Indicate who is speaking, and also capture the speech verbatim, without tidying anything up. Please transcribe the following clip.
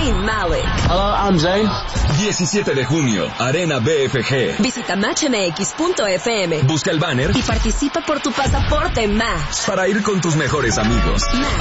Speaker 1: Zayn Malik.
Speaker 2: Hello, I'm Zayn.
Speaker 3: diecisiete de junio, Arena B F G.
Speaker 1: Visita match m x punto f m.
Speaker 3: Busca el banner
Speaker 1: y participa por tu pasaporte Match.
Speaker 3: para ir con tus mejores amigos.
Speaker 1: Match.